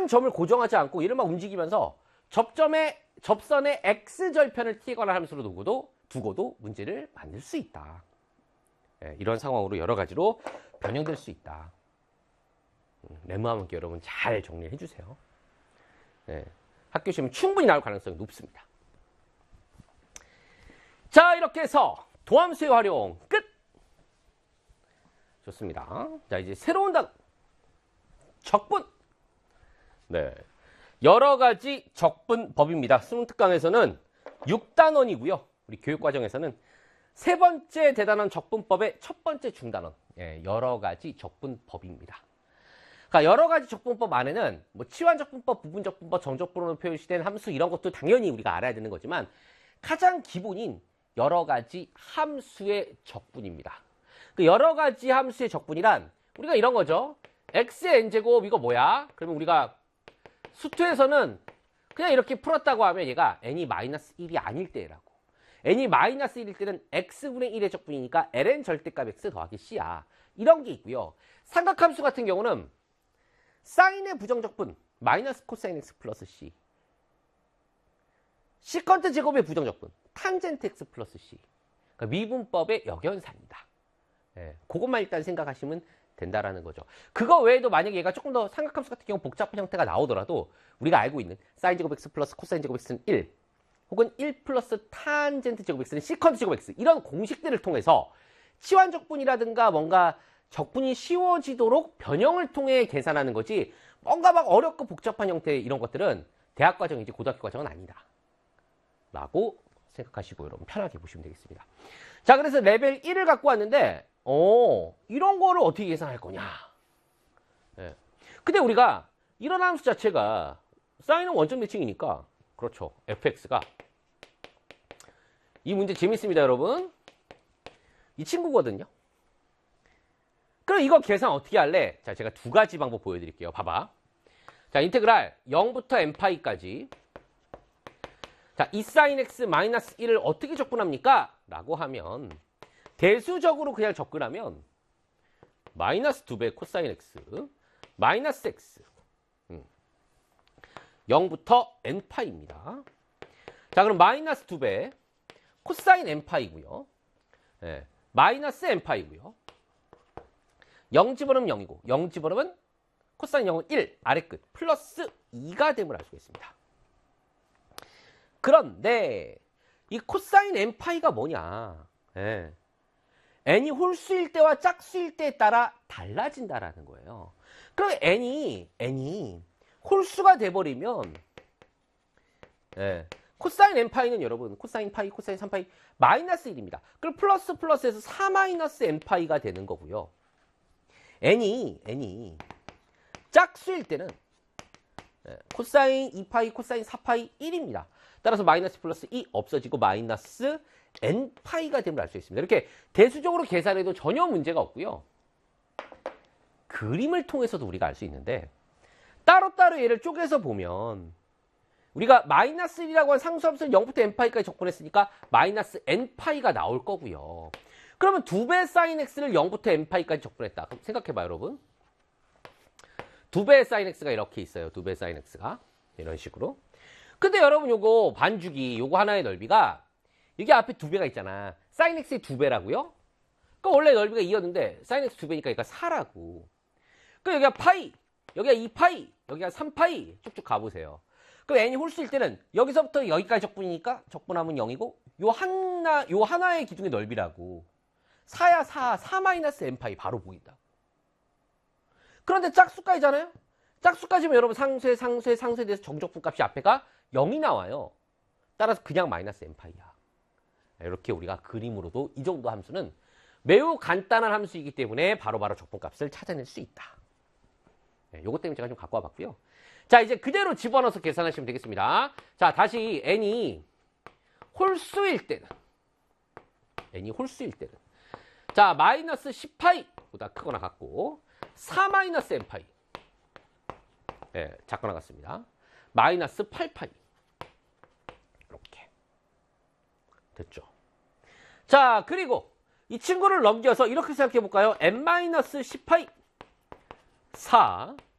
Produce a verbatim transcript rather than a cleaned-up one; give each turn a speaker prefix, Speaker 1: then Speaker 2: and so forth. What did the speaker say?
Speaker 1: 한 점을 고정하지 않고 얘를 막 움직이면서 접점의 접선의 x절편을 t거나 함수로 두고도 두고도 문제를 만들 수 있다. 예, 이런 상황으로 여러 가지로 변형될 수 있다. 음, 레므와 함께 여러분 잘 정리해 주세요. 예, 학교 시험 충분히 나올 가능성이 높습니다. 자, 이렇게 해서 도함수의 활용 끝! 좋습니다. 자, 이제 새로운 단 적분. 네. 여러 가지 적분법입니다. 수능 특강에서는 육 단원이고요. 우리 교육과정에서는 세 번째 대단원 적분법의 첫 번째 중단원. 예, 여러 가지 적분법입니다. 그러니까 여러 가지 적분법 안에는 뭐 치환적분법, 부분적분법, 정적분으로 표시된 함수 이런 것도 당연히 우리가 알아야 되는 거지만 가장 기본인 여러 가지 함수의 적분입니다. 그 여러 가지 함수의 적분이란 우리가 이런 거죠. x의 n제곱 이거 뭐야? 그러면 우리가 수투에서는 그냥 이렇게 풀었다고 하면 얘가 n이 마이너스 일이 아닐 때라고. n이 마이너스 일일 때는 x분의 일의 적분이니까 ln 절대값 x 더하기 c야. 이런 게 있고요. 삼각함수 같은 경우는 사인의 부정적분 마이너스 코사인 x 플러스 c, 시컨트 제곱의 부정적분 탄젠트 x 플러스 c. 그러니까 미분법의 역연사입니다. 예, 그것만 일단 생각하시면 된다라는 거죠. 그거 외에도 만약에 얘가 조금 더 삼각함수 같은 경우 복잡한 형태가 나오더라도 우리가 알고 있는 사인 제곱 x 플러스 코사인 제곱 x는 일, 혹은 일 플러스 탄젠트 제곱 x는 시컨트 제곱 x, 이런 공식들을 통해서 치환적분이라든가 뭔가 적분이 쉬워지도록 변형을 통해 계산하는 거지 뭔가 막 어렵고 복잡한 형태 이런 것들은 대학 과정이지 고등학교 과정은 아니다 라고 생각하시고 여러분 편하게 보시면 되겠습니다. 자, 그래서 레벨 일을 갖고 왔는데 어, 이런 거를 어떻게 계산할 거냐. 예. 근데 우리가 이런 함수 자체가 사인은 원점 대칭이니까 그렇죠. fx가 이 문제 재밌습니다, 여러분. 이 친구거든요. 그럼 이거 계산 어떻게 할래? 자, 제가 두 가지 방법 보여드릴게요. 봐봐. 자, 인테그랄 영부터 n파이까지. 자, 이 사인 x 마이너스 일을 어떻게 적분합니까? 라고 하면 대수적으로 그냥 접근하면 마이너스 두 배 코사인 x 마이너스 x 음. 영부터 n파이입니다. 자, 그럼 마이너스 두 배 코사인 n파이고요. 네. 마이너스 n파이고요. 영 집어넣으면 영이고 영 집어넣으면 코사인 영은 일 아래 끝 플러스 이가 됨을 알 수가 있습니다. 그런데 이 코사인 n파이가 뭐냐? 네. n이 홀수일 때와 짝수일 때에 따라 달라진다라는 거예요. 그럼 n이 n이 홀수가 돼버리면 예, 코사인 n파이는 여러분 코사인 파이, 코사인 삼 파이 마이너스 일입니다. 그럼 플러스 플러스에서 사 마이너스 n파이가 되는 거고요. n이 n이 짝수일 때는 예, 코사인 이 파이, 코사인 사 파이 일입니다. 따라서 마이너스 플러스 이 없어지고 마이너스 n파이가 됨을 알 수 있습니다. 이렇게 대수적으로 계산해도 전혀 문제가 없고요. 그림을 통해서도 우리가 알 수 있는데 따로따로 얘를 쪼개서 보면 우리가 마이너스 일이라고 한 상수함수를 영부터 n파이까지 적분했으니까 마이너스 n파이가 나올 거고요. 그러면 두 배 사인 x를 영부터 n파이까지 적분했다. 그럼 생각해봐요, 여러분. 두 배의 사인 x가 이렇게 있어요. 두 배의 사인 x가 이런 식으로. 근데 여러분 요거 반주기 요거 하나의 넓이가 여기 앞에 두 배가 있잖아. 사인 x의 두 배라고요? 그 원래 넓이가 이였는데 사인 x 두 배니까 여기가 사라고. 그 여기가 파이, 여기가 이 파이, 여기가 삼 파이 쭉쭉 가보세요. 그럼 n이 홀수일 때는 여기서부터 여기까지 적분이니까 적분하면 영이고 요 하나, 요 하나의 기둥의 넓이라고. 사야 사, 사 마이너스 n파이 바로 보인다. 그런데 짝수까지잖아요? 짝수까지면 여러분 상수에 상수에 상수에 대해서 정적분 값이 앞에가 영이 나와요. 따라서 그냥 마이너스 n파이야. 이렇게 우리가 그림으로도 이 정도 함수는 매우 간단한 함수이기 때문에 바로바로 적분값을 찾아낼 수 있다. 네, 요것 때문에 제가 좀 갖고 와봤고요. 자, 이제 그대로 집어넣어서 계산하시면 되겠습니다. 자, 다시 n이 홀수일 때는 n이 홀수일 때는 자, 마이너스 십 파이보다 크거나 같고 사 마이너스 n파이 네, 작거나 같습니다. 마이너스 팔 파이 이렇게 됐죠. 자, 그리고 이 친구를 넘겨서 이렇게 생각해 볼까요? n 마이너스 십 파이 사